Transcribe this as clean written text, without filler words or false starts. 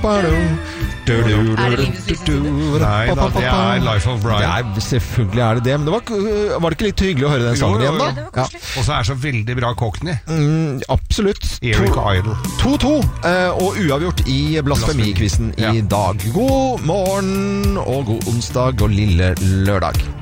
Nei da, det er Life of Brian. Selvfølgelig er det det. Men var det ikke litt hyggelig å høre den sangen igjen da? Ja. Og så er det så veldig bra Cockney. Absolutt. Eric Idle. 2-2 og uavgjort i Blasfemikvissen i dag. God morgen og god onsdag og lille lørdag.